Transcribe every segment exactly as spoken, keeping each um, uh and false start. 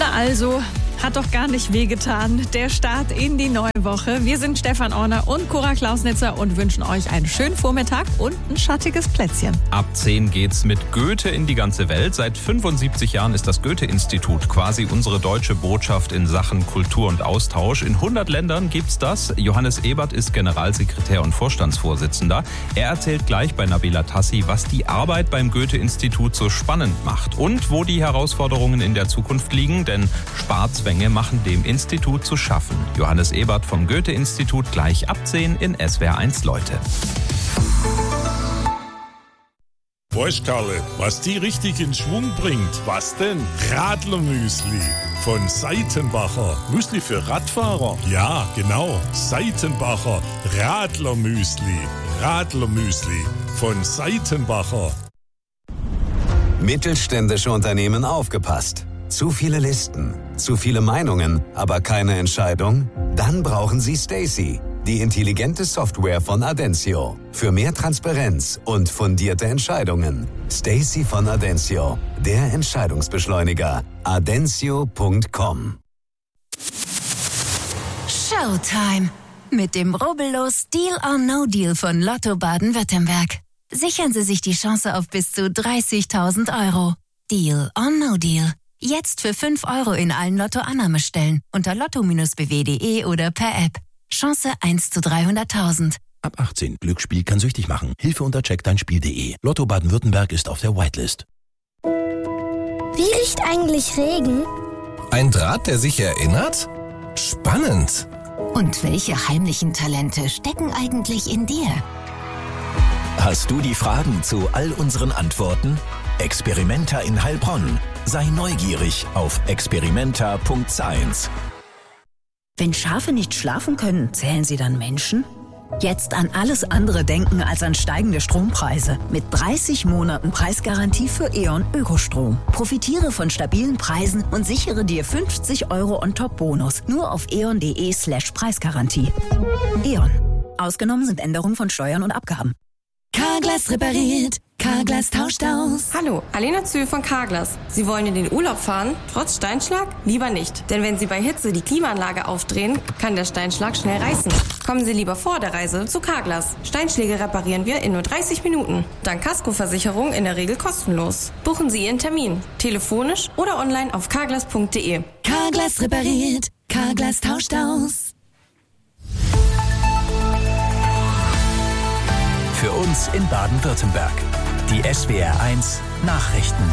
Na also, hat doch gar nicht wehgetan. Der Start in die neue Woche. Wir sind Stefan Orner und Cora Klausnitzer und wünschen euch einen schönen Vormittag und ein schattiges Plätzchen. Ab zehn geht's mit Goethe in die ganze Welt. Seit fünfundsiebzig Jahren ist das Goethe-Institut quasi unsere deutsche Botschaft in Sachen Kultur und Austausch. In hundert Ländern gibt's das. Johannes Ebert ist Generalsekretär und Vorstandsvorsitzender. Er erzählt gleich bei Nabila Tassi, was die Arbeit beim Goethe-Institut so spannend macht und wo die Herausforderungen in der Zukunft liegen, denn Sparzwänge machen dem Institut zu schaffen. Johannes Ebert vom Goethe-Institut gleich ab zehn in S W R eins Leute. Weißt Karle, was die richtig in Schwung bringt? Was denn? Radlermüsli von Seitenbacher. Müsli für Radfahrer? Ja, genau. Seitenbacher Radlermüsli. Radlermüsli von Seitenbacher. Mittelständische Unternehmen aufgepasst. Zu viele Listen, zu viele Meinungen, aber keine Entscheidung? Dann brauchen Sie Stacey, die intelligente Software von Adencio. Für mehr Transparenz und fundierte Entscheidungen. Stacey von Adencio, der Entscheidungsbeschleuniger. adencio punkt com. Showtime mit dem rubbellos Deal or No Deal von Lotto Baden-Württemberg. Sichern Sie sich die Chance auf bis zu dreißigtausend Euro. Deal or No Deal. Jetzt für fünf Euro in allen Lotto-Annahmestellen unter lotto Bindestrich b w punkt de oder per App. Chance eins zu dreihunderttausend. Ab achtzehn. Glücksspiel kann süchtig machen. Hilfe unter check dein spiel punkt de. Lotto Baden-Württemberg ist auf der Whitelist. Wie riecht eigentlich Regen? Ein Draht, der sich erinnert? Spannend. Und welche heimlichen Talente stecken eigentlich in dir? Hast du die Fragen zu all unseren Antworten? Experimenta in Heilbronn. Sei neugierig auf experimenta punkt science. Wenn Schafe nicht schlafen können, zählen sie dann Menschen? Jetzt an alles andere denken als an steigende Strompreise. Mit dreißig Monaten Preisgarantie für E.ON Ökostrom. Profitiere von stabilen Preisen und sichere dir fünfzig Euro On-Top-Bonus. Nur auf eon punkt de slash Preisgarantie. E.ON. Ausgenommen sind Änderungen von Steuern und Abgaben. Carglass repariert. Carglass tauscht aus. Hallo, Alena Zühl von Carglass. Sie wollen in den Urlaub fahren, trotz Steinschlag? Lieber nicht. Denn wenn Sie bei Hitze die Klimaanlage aufdrehen, kann der Steinschlag schnell reißen. Kommen Sie lieber vor der Reise zu Carglass. Steinschläge reparieren wir in nur dreißig Minuten. Dank Kaskoversicherung in der Regel kostenlos. Buchen Sie Ihren Termin. Telefonisch oder online auf carglass punkt de. Carglass repariert. Carglass tauscht aus. Für uns in Baden-Württemberg. Die S W R eins Nachrichten.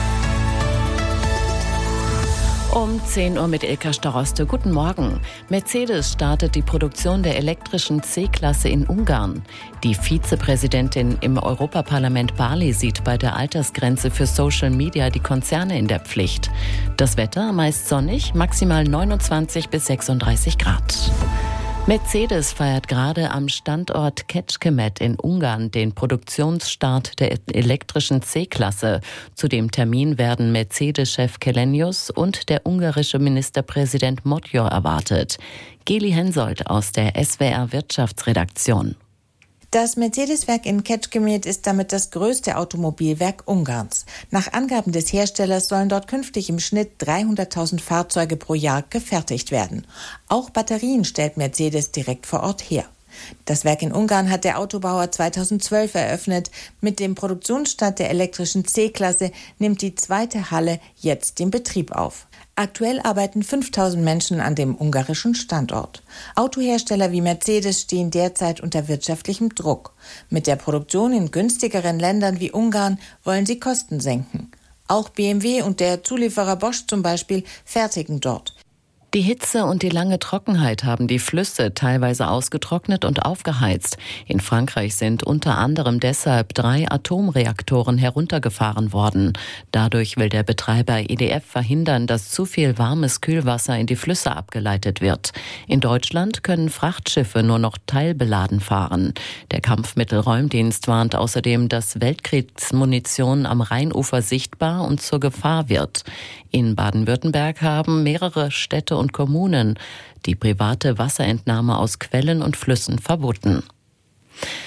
Um zehn Uhr mit Ilka Staroste. Guten Morgen. Mercedes startet die Produktion der elektrischen C-Klasse in Ungarn. Die Vizepräsidentin im Europaparlament Barley sieht bei der Altersgrenze für Social Media die Konzerne in der Pflicht. Das Wetter meist sonnig, maximal neunundzwanzig bis sechsunddreißig Grad. Mercedes feiert gerade am Standort Kecskemét in Ungarn den Produktionsstart der elektrischen C-Klasse. Zu dem Termin werden Mercedes-Chef Kelenius und der ungarische Ministerpräsident Magyar erwartet. Geli Hensoldt aus der S W R Wirtschaftsredaktion. Das Mercedes-Werk in Kecskemét ist damit das größte Automobilwerk Ungarns. Nach Angaben des Herstellers sollen dort künftig im Schnitt dreihunderttausend Fahrzeuge pro Jahr gefertigt werden. Auch Batterien stellt Mercedes direkt vor Ort her. Das Werk in Ungarn hat der Autobauer zweitausendzwölf eröffnet. Mit dem Produktionsstart der elektrischen C-Klasse nimmt die zweite Halle jetzt den Betrieb auf. Aktuell arbeiten fünftausend Menschen an dem ungarischen Standort. Autohersteller wie Mercedes stehen derzeit unter wirtschaftlichem Druck. Mit der Produktion in günstigeren Ländern wie Ungarn wollen sie Kosten senken. Auch B M W und der Zulieferer Bosch zum Beispiel fertigen dort. Die Hitze und die lange Trockenheit haben die Flüsse teilweise ausgetrocknet und aufgeheizt. In Frankreich sind unter anderem deshalb drei Atomreaktoren heruntergefahren worden. Dadurch will der Betreiber E D F verhindern, dass zu viel warmes Kühlwasser in die Flüsse abgeleitet wird. In Deutschland können Frachtschiffe nur noch teilbeladen fahren. Der Kampfmittelräumdienst warnt außerdem, dass Weltkriegsmunition am Rheinufer sichtbar und zur Gefahr wird. In Baden-Württemberg haben mehrere Städte und Kommunen die private Wasserentnahme aus Quellen und Flüssen verboten.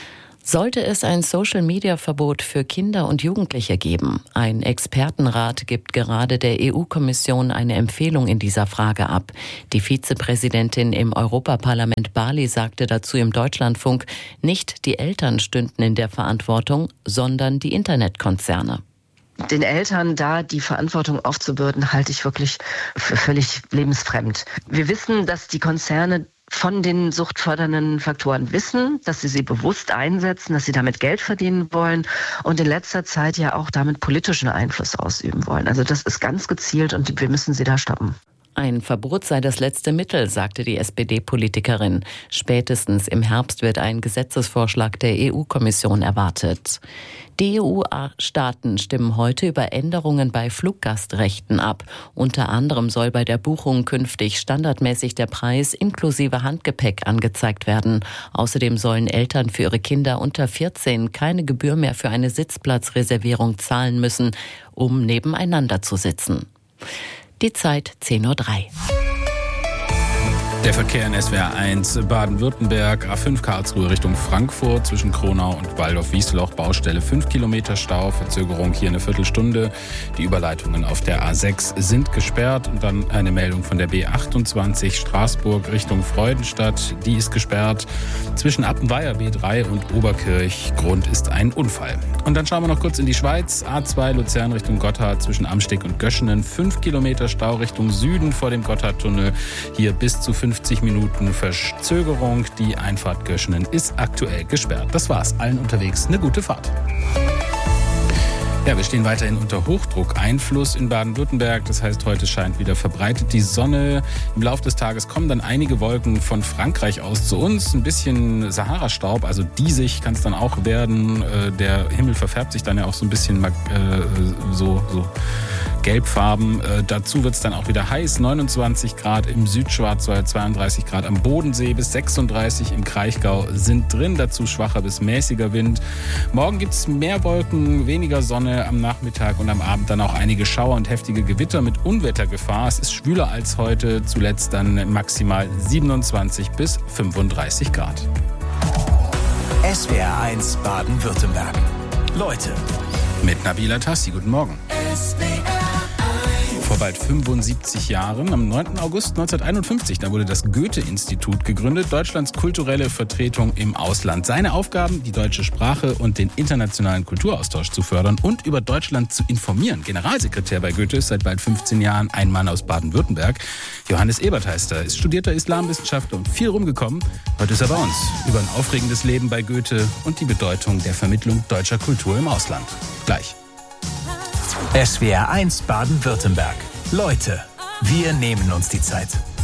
Sollte es ein Social-Media-Verbot für Kinder und Jugendliche geben? Ein Expertenrat gibt gerade der E U-Kommission eine Empfehlung in dieser Frage ab. Die Vizepräsidentin im Europaparlament Barley sagte dazu im Deutschlandfunk, nicht die Eltern stünden in der Verantwortung, sondern die Internetkonzerne. Den Eltern da die Verantwortung aufzubürden, halte ich wirklich für völlig lebensfremd. Wir wissen, dass die Konzerne von den suchtfördernden Faktoren wissen, dass sie sie bewusst einsetzen, dass sie damit Geld verdienen wollen und in letzter Zeit ja auch damit politischen Einfluss ausüben wollen. Also das ist ganz gezielt und wir müssen sie da stoppen. Ein Verbot sei das letzte Mittel, sagte die S P D-Politikerin. Spätestens im Herbst wird ein Gesetzesvorschlag der E U-Kommission erwartet. Die E U-Staaten stimmen heute über Änderungen bei Fluggastrechten ab. Unter anderem soll bei der Buchung künftig standardmäßig der Preis inklusive Handgepäck angezeigt werden. Außerdem sollen Eltern für ihre Kinder unter vierzehn keine Gebühr mehr für eine Sitzplatzreservierung zahlen müssen, um nebeneinander zu sitzen. Die Zeit zehn Uhr drei. Der Verkehr in S W R eins Baden-Württemberg, A fünf Karlsruhe Richtung Frankfurt zwischen Kronau und Waldorf-Wiesloch, Baustelle fünf Kilometer Stau, Verzögerung hier eine Viertelstunde. Die Überleitungen auf der A sechs sind gesperrt und dann eine Meldung von der B achtundzwanzig Straßburg Richtung Freudenstadt, die ist gesperrt. Zwischen Appenweier B drei und Oberkirch, Grund ist ein Unfall. Und dann schauen wir noch kurz in die Schweiz, A zwei Luzern Richtung Gotthard zwischen Amsteg und Göschenen, fünf Kilometer Stau Richtung Süden vor dem Gotthardtunnel, hier bis zu fünfzig Minuten Verzögerung. Die Einfahrt Göschenen ist aktuell gesperrt. Das war's. Allen unterwegs eine gute Fahrt. Ja, wir stehen weiterhin unter Hochdruckeinfluss in Baden-Württemberg. Das heißt, heute scheint wieder verbreitet die Sonne. Im Laufe des Tages kommen dann einige Wolken von Frankreich aus zu uns. Ein bisschen Sahara-Staub, also diesig kann es dann auch werden. Der Himmel verfärbt sich dann ja auch so ein bisschen äh, so, so gelbfarben. Äh, dazu wird es dann auch wieder heiß. neunundzwanzig Grad im Südschwarzwald, zweiunddreißig Grad am Bodensee bis sechsunddreißig im Kraichgau sind drin. Dazu schwacher bis mäßiger Wind. Morgen gibt es mehr Wolken, weniger Sonne am Nachmittag und am Abend dann auch einige Schauer und heftige Gewitter mit Unwettergefahr. Es ist schwüler als heute, zuletzt dann maximal siebenundzwanzig bis fünfunddreißig Grad. S W R eins Baden-Württemberg. Leute. Mit Nabila Tassi. Guten Morgen. S W R Vor bald fünfundsiebzig Jahren, am neunten August neunzehnhunderteinundfünfzig, da wurde das Goethe-Institut gegründet, Deutschlands kulturelle Vertretung im Ausland. Seine Aufgaben, die deutsche Sprache und den internationalen Kulturaustausch zu fördern und über Deutschland zu informieren. Generalsekretär bei Goethe ist seit bald fünfzehn Jahren ein Mann aus Baden-Württemberg. Johannes Ebert heißt er, ist studierter Islamwissenschaftler und viel rumgekommen. Heute ist er bei uns über ein aufregendes Leben bei Goethe und die Bedeutung der Vermittlung deutscher Kultur im Ausland. Gleich. S W R eins Baden-Württemberg. Leute, wir nehmen uns die Zeit.